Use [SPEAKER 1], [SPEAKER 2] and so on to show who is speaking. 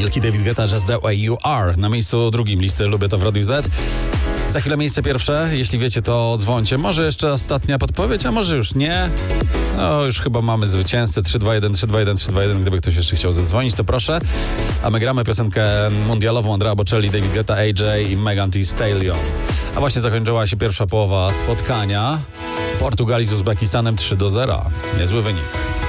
[SPEAKER 1] wielki David Guetta, Just the Way You Are. Na miejscu drugim listy Lubię to w Radiu Z. Za chwilę miejsce pierwsze. Jeśli wiecie, to dzwońcie. Może jeszcze ostatnia podpowiedź, a może już nie. No, już chyba mamy zwycięzcę. 321, 321, 321. Gdyby ktoś jeszcze chciał zadzwonić, to proszę. A my gramy piosenkę mundialową Andrea Bocelli, David Guetta, AJ i Megan Thee Stallion. A właśnie zakończyła się pierwsza połowa spotkania Portugalii z Uzbekistanem 3-0. Niezły wynik.